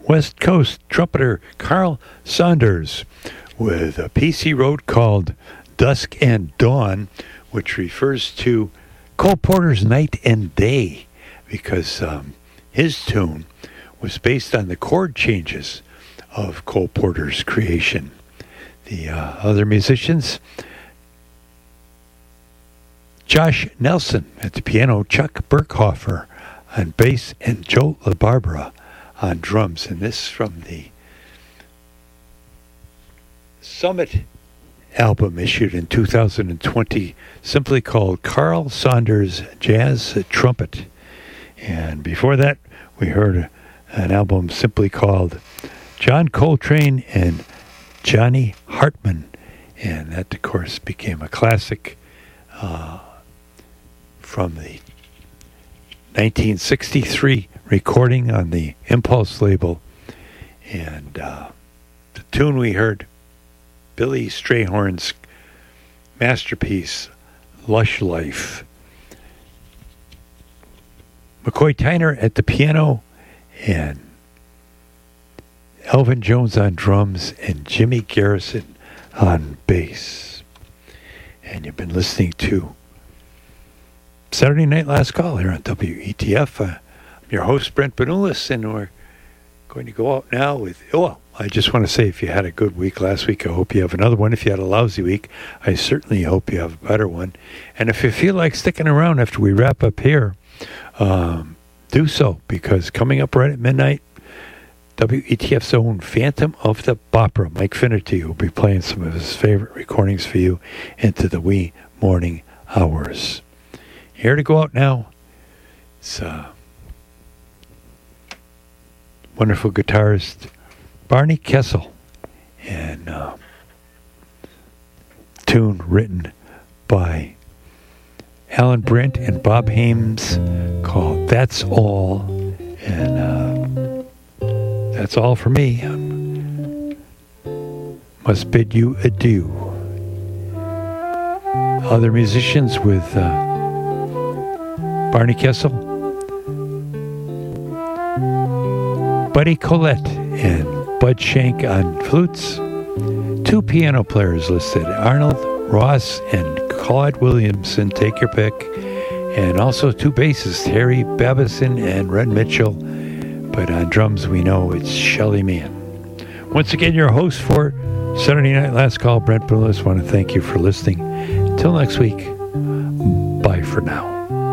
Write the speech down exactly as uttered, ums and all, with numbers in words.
West Coast trumpeter Carl Saunders with a piece he wrote called Dusk and Dawn, which refers to Cole Porter's Night and Day, because um, his tune was based on the chord changes of Cole Porter's creation. The uh, other musicians, Josh Nelson at the piano, Chuck Burkhofer on bass, and Joe LaBarbera on drums. And this from the Summit album issued in two thousand twenty, simply called Carl Saunders Jazz Trumpet. And before that, we heard an album simply called John Coltrane and Johnny Hartman. And that, of course, became a classic uh, from the nineteen sixty-three recording on the Impulse label. And uh, the tune we heard, Billy Strayhorn's masterpiece, Lush Life. McCoy Tyner at the piano, and Elvin Jones on drums, and Jimmy Garrison on bass. And you've been listening to Saturday Night Last Call here on W E T F. Uh, I'm your host, Brent Benulis, and we're going to go out now with, oh, I just want to say, if you had a good week last week, I hope you have another one. If you had a lousy week, I certainly hope you have a better one. And if you feel like sticking around after we wrap up here, um, do so, because coming up right at midnight, W E T F's own Phantom of the Opera, Mike Finnerty, will be playing some of his favorite recordings for you into the wee morning hours. Here to go out now, it's uh, wonderful guitarist Barney Kessel, and uh, tune written by Alan Brent and Bob Hames called That's All. And uh, that's all for me. Um, must bid you adieu. Other musicians with uh, Barney Kessel, Buddy Collette and Bud Shank on flutes. Two piano players listed, Arnold Ross and Claude Williamson, take your pick. And also two bassists, Harry Babison and Red Mitchell. But on drums, we know it's Shelly Mann. Once again, your host for Saturday Night Last Call, Brent Benulis. I want to thank you for listening. Until next week, bye for now.